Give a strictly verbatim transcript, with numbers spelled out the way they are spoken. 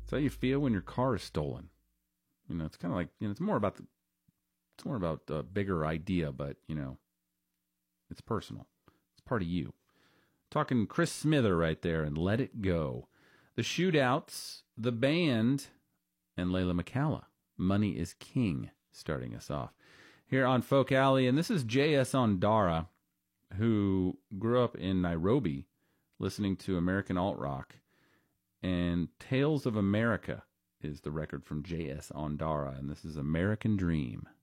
So how you feel when your car is stolen. You know, it's kind of like, you know, it's more about the, it's more about the bigger idea, but, you know, it's personal. It's part of you. Talking Chris Smither right there and Let It Go. The Shootouts, The Band, and Layla McCalla. Money is King, starting us off here on Folk Alley. And this is J S Ondara, who grew up in Nairobi listening to American alt-rock. And Tales of America is the record from J S Ondara, and this is American Dream.